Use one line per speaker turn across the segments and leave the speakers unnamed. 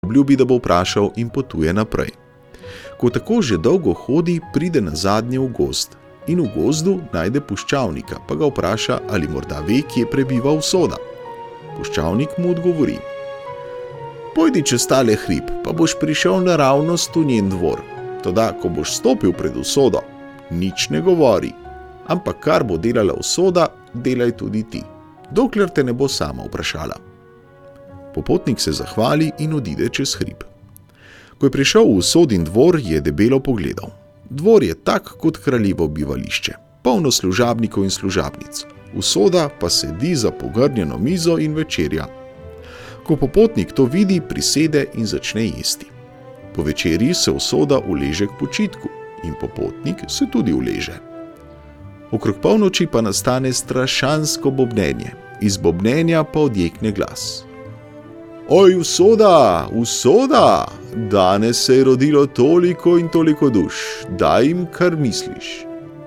obljubi, da bo vprašal in potuje naprej. Ko tako že dolgo hodi, pride nazadnje v gozd in v gozdu najde puščavnika, pa ga vpraša, ali morda ve, kje prebiva Usoda. Puščavnik mu odgovori: pojdi čez tale hrib, pa boš prišel naravnost v njen dvor. Toda, ko boš stopil pred Usodo, nič ne govori, ampak kar bo delala Usoda, delaj tudi ti, dokler te ne bo sama vprašala. Popotnik se zahvali in odide čez hrib. Ko je prišel v Usodin dvor, je debelo pogledal. Dvor je tak kot kraljevo bivališče, polno služabnikov in služabnic. Usoda pa sedi za pogrnjeno mizo in večerja. Ko popotnik to vidi, prisede in začne jesti. Po večerji se Usoda uleže k počitku in popotnik se tudi uleže. Okrog polnoči pa nastane strašansko bobnenje, iz bobnenja pa odjekne glas: oj, Usoda, Usoda, danes se je rodilo toliko in toliko duš, daj jim, kar misliš.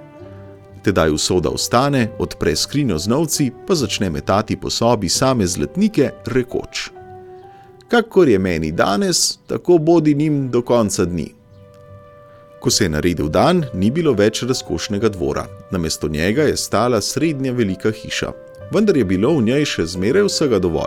Tedaj Usoda vstane, odpre skrinjo z novci, pa začne metati po sobi same zlatnike, rekoč: kakor je meni danes, tako bodi njim do konca dni. Ko se je naredil dan, ni bilo več razkošnega dvora. Namesto njega je stala srednja velika hiša, vendar je bilo v njej še zmeraj vsega dovolj.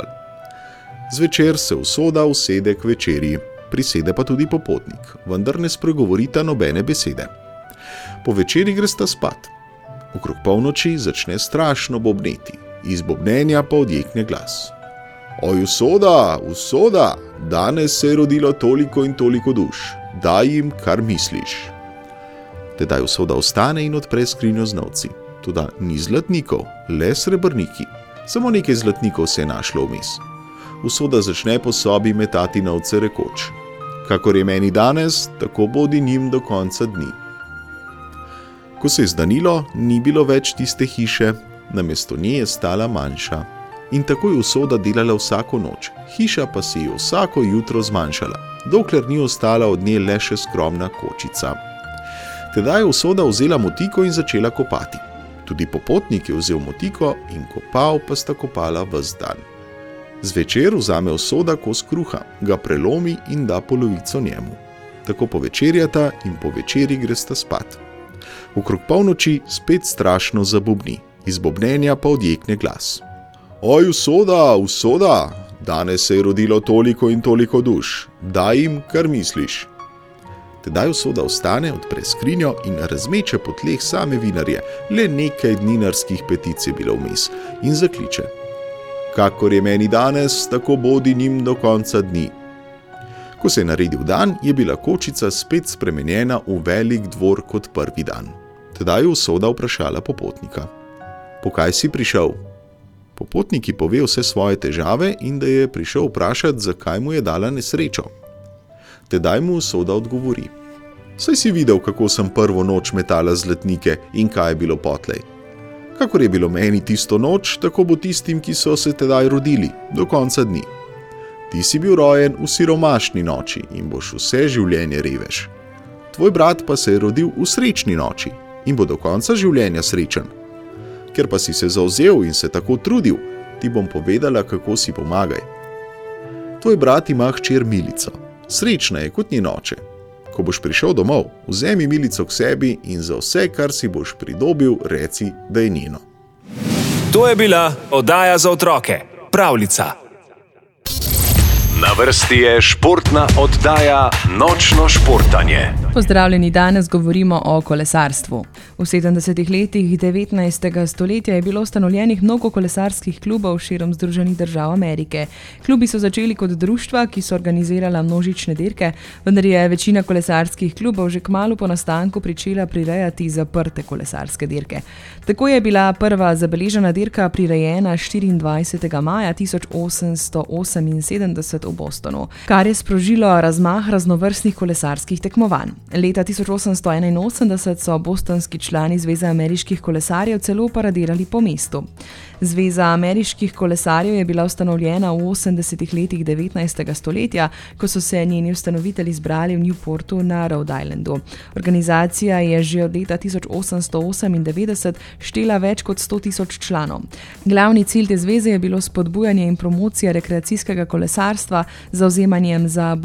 Zvečer se Usoda usede k večerji, prisede pa tudi popotnik, vendar ne spregovorita nobene besede. Po večerji gresta spat. Okrog polnoči začne strašno bobneti, iz bobnenja pa odjekne glas: oj, Usoda, Usoda, danes se je rodilo toliko in toliko duš, daj jim, kar misliš. Tedaj Usoda vstane in odpre skrinjo z novci. Toda ni zlatnikov, le srebrniki. Samo nekaj zlatnikov se je našlo vmes. Usoda začne po sobi metati novce, rekoč: kakor je meni danes, tako bodi njim do konca dni. Ko se je zdanilo, ni bilo več tiste hiše, namesto nje je stala manjša. In tako je Usoda delala vsako noč, hiša pa se je vsako jutro zmanjšala, dokler ni ostala od nje le še skromna kočica. Tedaj je Usoda vzela motiko in začela kopati. Tudi popotnik je vzel motiko in kopal, pa sta kopala ves dan. Zvečer vzame Usoda kos kruha, ga prelomi in da polovico njemu. Tako povečerjata in po večerji gresta spat. Okrog polnoči spet strašno zabobni, iz bobnenja pa odjekne glas: oj, Usoda, Usoda, danes se je rodilo toliko in toliko duš, daj jim, kar misliš. Tedaj Usoda vstane, odpre skrinjo in razmeče po tleh same vinarje, le nekaj dninarskih petic je bilo vmes, in zakliče: kakor je meni danes, tako bodi njim do konca dni. Ko se je naredil dan, je bila kočica spet spremenjena v velik dvor kot prvi dan. Tedaj je Usoda vprašala popotnika: po kaj si prišel? Popotnik ji pove vse svoje težave in da je prišel vprašati, zakaj mu je dala nesrečo. Tedaj mu Usoda odgovori: saj si videl, kako sem prvo noč metala zlatnike in kaj je bilo potlej. Kakor je bilo meni tisto noč, tako bo tistim, ki so se tedaj rodili, do konca dni. Ti si bil rojen v siromašni noči in boš vse življenje revež. Tvoj brat pa se je rodil v srečni noči in bo do konca življenja srečen. Ker pa si se zavzel in se tako trudil, ti bom povedala, kako si pomagaj. Tvoj brat ima hčer Milico, srečna je kot njen oče. Ko boš prišel domov, vzemi Milico k sebi in za vse, kar si boš pridobil, reci, da je njeno.
To je bila oddaja za otroke, Pravljica. Na vrsti je športna oddaja Nočno športanje.
Pozdravljeni, danes govorimo o kolesarstvu. V 70. letih 19. stoletja je bilo ustanovljenih mnogo kolesarskih klubov širom Združenih držav Amerike. Klubi so začeli kot društva, ki so organizirala množične dirke, vendar je večina kolesarskih klubov že kmalu po nastanku pričela prirejati zaprte kolesarske dirke. Tako je bila prva zabeležena dirka prirejena 24. maja 1878 v Bostonu, kar je sprožilo razmah raznovrstnih kolesarskih tekmovanj. Leta 1881 so bostonski člani Zveze ameriških kolesarjev celo paradirali po mestu. Zveza ameriških kolesarjev je bila ustanovljena v 80. letih 19. stoletja, ko so se njeni ustanovitelji zbrali v Newportu na Rhode Islandu. Organizacija je že od leta 1898 štela več kot 100.000 članov. Glavni cilj te zveze je bilo spodbujanje in promocija rekreacijskega kolesarstva z zavzemanjem za